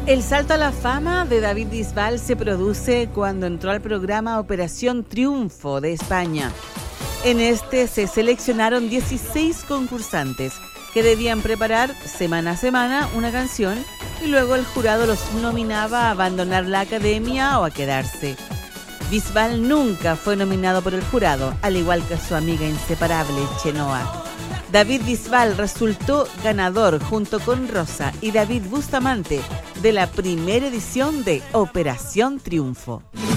El salto a la fama de David Bisbal se produce cuando entró al programa Operación Triunfo de España. En este se seleccionaron 16 concursantes que debían preparar semana a semana una canción y luego el jurado los nominaba a abandonar la academia o a quedarse. Bisbal nunca fue nominado por el jurado, al igual que su amiga inseparable Chenoa. David Bisbal resultó ganador junto con Rosa y David Bustamante de la primera edición de Operación Triunfo.